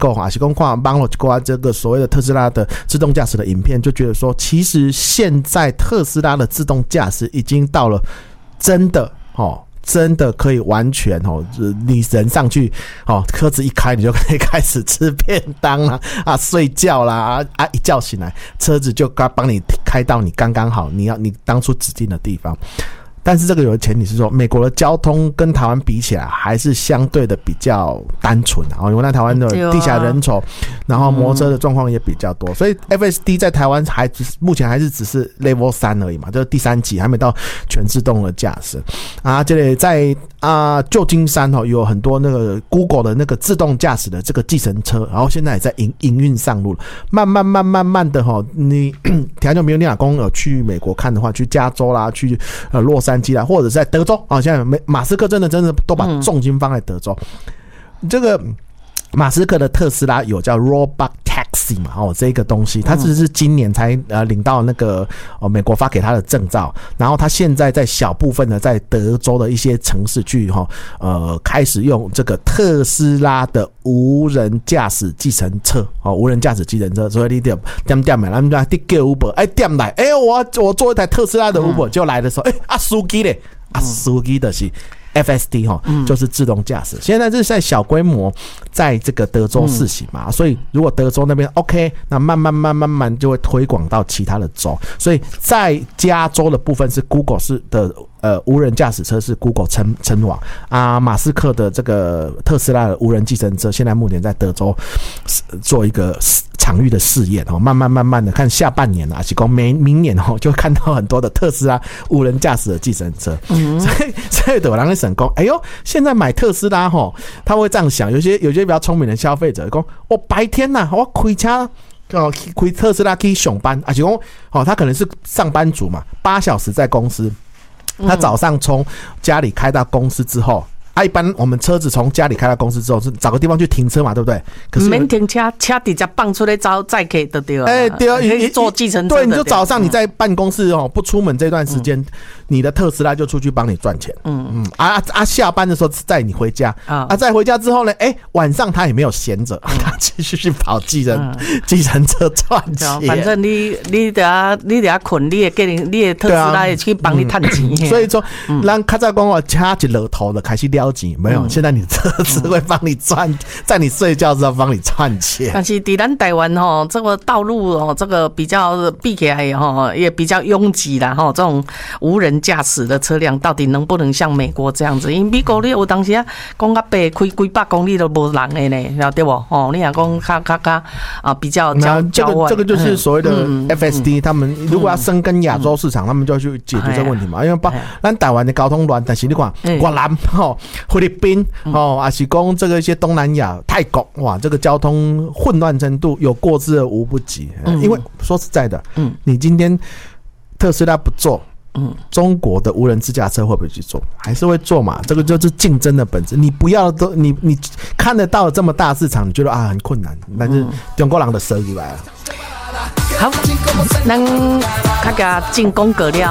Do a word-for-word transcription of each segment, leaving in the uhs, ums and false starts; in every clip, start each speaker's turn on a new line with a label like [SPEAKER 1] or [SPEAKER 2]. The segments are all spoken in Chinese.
[SPEAKER 1] 构还是说看网络一些这个所谓的特斯拉的自动驾驶的影片，就觉得说，其实现在特斯拉的自动驾驶已经到了真的哦。真的可以完全哦，你人上去哦，车子一开你就可以开始吃便当啦啊，睡觉啦啊啊，一觉醒来车子就刚帮你开到你刚刚好你要你当初指定的地方。但是这个有个前提是说，美国的交通跟台湾比起来还是相对的比较单纯啊，因为在台湾的地下人稠，然后摩托车的状况也比较多，所以 F S D 在台湾还只目前还是只是 Level 三而已嘛，就是第三级，还没到全自动的驾驶啊。这里在啊旧金山哦，有很多那个 Google 的那个自动驾驶的这个计程车，然后现在也在营营运上路了，慢慢慢慢慢的哈，你听众朋友你老公有去美国看的话，去加州啦，去呃洛杉矶啦，或者是在德州啊，现在马斯克真的真的都把重心放在德州。嗯、这个马斯克的特斯拉有叫 Robot Taxi 嘛，哦，这个东西，他只是今年才呃领到那个哦美国发给他的证照，然后他现在在小部分的在德州的一些城市去哈呃开始用这个特斯拉的无人驾驶计程车哦，无人驾驶计程车，所以你点点点买，他们讲 Uber， 哎点来，哎我我坐一台特斯拉的 Uber 就来的时候，哎啊司机嘞，啊司机的是。F S D 哈，就是自动驾驶。现在这是在小规模，在这个德州试行嘛，所以如果德州那边 OK， 那慢慢慢慢慢就会推广到其他的州。所以在加州的部分是 Google 是的。呃，无人驾驶车是 Google 称称网啊，马斯克的这个特斯拉的无人计程车，现在目前在德州做一个场域的试验哦，慢慢慢慢的看下半年啊，是讲明明年哦，就会看到很多的特斯拉无人驾驶的计程车，嗯，所以所以有人在想讲，哎呦，现在买特斯拉哈，他会这样想，有些有些比较聪明的消费者讲，我白天呐、啊，我开车。哦，开特斯拉去上班，而且讲哦，他可能是上班族嘛，八小时在公司。他早上从家里开到公司之后，啊，一般我们车子从家里开到公司之后是找个地方去停车嘛，对不对？可是
[SPEAKER 2] 免停车，车直接放出来招载客就对了。
[SPEAKER 1] 哎、欸，对啊，
[SPEAKER 2] 可以坐计程车。
[SPEAKER 1] 对，你就早上你在办公室哦，不出门这段时间，嗯、你的特斯拉就出去帮你赚钱。嗯嗯，啊啊，下班的时候载你回家。啊，啊载回家之后呢，哎、欸，晚上他也没有闲着，嗯、他继续去跑计程计、嗯、程车赚钱。
[SPEAKER 2] 反正你你得要你得要困，你也给你你的特斯拉也去帮你赚钱、
[SPEAKER 1] 嗯。所以说，让卡在讲我掐一落头的开始了钱，没有。嗯，现在你车子会帮你赚，嗯、在你睡觉之后帮你赚钱。
[SPEAKER 2] 但是在咱台湾吼，这个道路哦，这个比较避起来吼，也比较拥挤啦吼。这种无人驾驶的车辆到底能不能像美国这样子？因为美国你有当时啊，讲到北开几百公里都无人的呢，对不？哦，你讲讲卡卡卡啊，比较
[SPEAKER 1] 那这个这个就是所谓的 F S D，、嗯、他们如果要深耕亚洲市场，嗯、他们就要去解决这个问题嘛。嗯、因为把咱台湾的交通乱，但是你看越南吼、菲律宾。哦，还是讲这个一些东南亚、泰国，哇，这个交通混乱程度有过之而无不及。嗯、因为说实在的，嗯，你今天特斯拉不做，嗯，中国的无人自驾车会不会去做？还是会做嘛？这个就是竞争的本质。你不要都你你看得到这么大市场，你觉得啊很困难，但是中国人的生意来了。
[SPEAKER 2] 好，咱大家进攻格了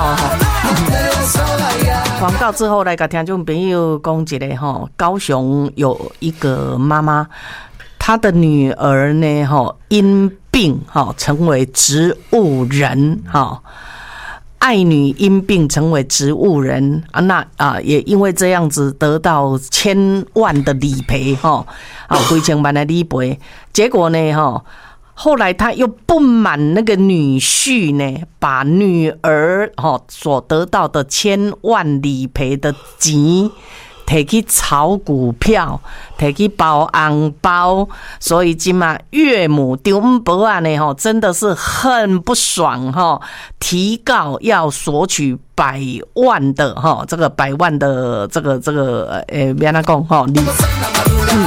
[SPEAKER 2] 哈。广告之后来跟听众朋友讲一个哈，高雄有一个妈妈，她的女儿呢哈因病哈成为植物人哈。爱女因病成为植物人啊，那啊也因为这样子得到千万的理赔哈，啊几千万的理赔，结果呢哈。后来他又不满那个女婿呢，把女儿所得到的千万理赔的钱提去炒股票，提去包红包，所以今嘛岳母张伯啊呢吼，真的是很不爽哈，提告要索取百万的哈，这个百万的这个这个诶，别那讲哈，你嗯。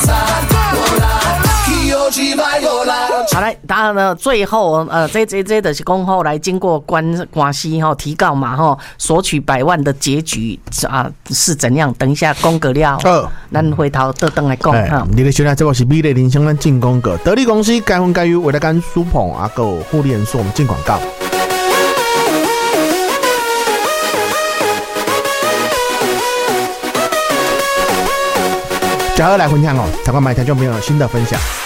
[SPEAKER 2] 好来，当然了，最后呃，这这这的是讲后来经过官官司哈提告嘛哈，索取百万的结局啊是怎样？等一下公告了，哦，咱回头倒转来讲哈。
[SPEAKER 1] 你的现在这个是美丽人生咱进公告，得力公司该分该于为了干苏捧啊个互联所我们进广告。嘉禾来分享哦，台湾买听众朋友新的分享。